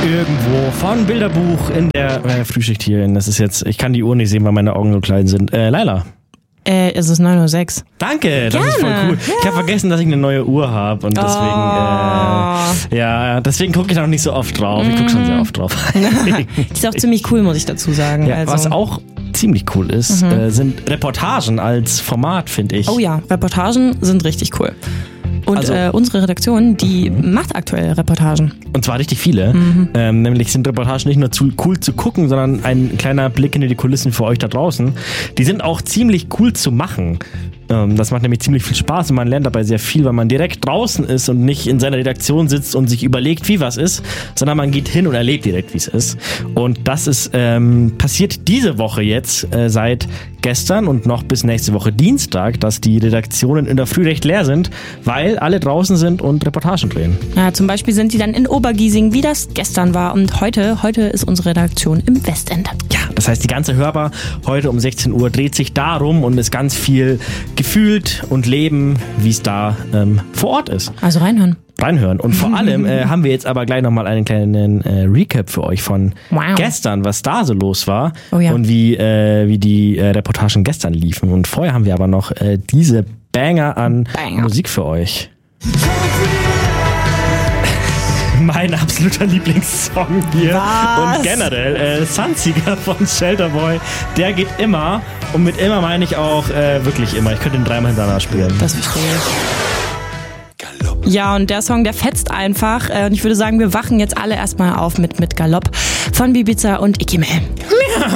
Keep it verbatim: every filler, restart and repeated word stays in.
Irgendwo von Bilderbuch in der äh, Frühschicht hier. Das ist jetzt, ich kann die Uhr nicht sehen, weil meine Augen so klein sind. Äh, Laila. Äh, es ist neun Uhr sechs. Danke, das Gerne. ist voll cool. Ja. Ich habe vergessen, dass ich eine neue Uhr habe und deswegen, oh. äh, ja, deswegen gucke ich da noch nicht so oft drauf. Ich gucke schon sehr oft drauf. Die ist auch ziemlich cool, muss ich dazu sagen. Ja, also. Was auch ziemlich cool ist, mhm. äh, sind Reportagen als Format, finde ich. Oh ja, Reportagen sind richtig cool. Und also, äh, unsere Redaktion, die mhm. macht aktuell Reportagen. Und zwar richtig viele. Mhm. Ähm, nämlich sind Reportagen nicht nur zu cool zu gucken, sondern ein kleiner Blick hinter die Kulissen für euch da draußen. Die sind auch ziemlich cool zu machen. Ähm, das macht nämlich ziemlich viel Spaß und man lernt dabei sehr viel, weil man direkt draußen ist und nicht in seiner Redaktion sitzt und sich überlegt, wie was ist, sondern man geht hin und erlebt direkt, wie es ist. Und das ist ähm, passiert diese Woche jetzt äh, seit gestern und noch bis nächste Woche Dienstag, dass die Redaktionen in der Früh recht leer sind, weil alle draußen sind und Reportagen drehen. Ja, zum Beispiel sind die dann in Obergiesing, wie das gestern war. Und heute, heute ist unsere Redaktion im Westend. Ja, das heißt, die ganze Hörbar heute um sechzehn Uhr dreht sich darum und ist ganz viel gefühlt und leben, wie es da ähm, vor Ort ist. Also reinhören. Reinhören. Und vor allem äh, haben wir jetzt aber gleich nochmal einen kleinen äh, Recap für euch von wow. gestern, was da so los war oh ja. und wie, äh, wie die äh, Reportagen gestern liefen. Und vorher haben wir aber noch äh, diese Banger an Banger. Musik für euch. Mein absoluter Lieblingssong hier. Was? Und generell äh, Sunseeker von Shelterboy, der geht immer. Und mit immer meine ich auch äh, wirklich immer. Ich könnte ihn dreimal hintereinander spielen. Das verstehe ich. Ja, und der Song, der fetzt einfach. Und ich würde sagen, wir wachen jetzt alle erstmal auf mit, mit Galopp von Bibiza und Ikimel.